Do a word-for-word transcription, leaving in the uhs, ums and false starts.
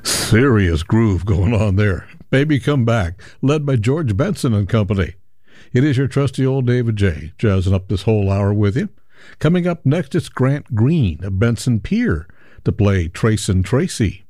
Serious groove going on there. Baby Come Back, led by George Benson and company. It is your trusty old David J, jazzing up this whole hour with you. Coming up next, it's Grant Green of Benson Pier to play Trace and Tracy.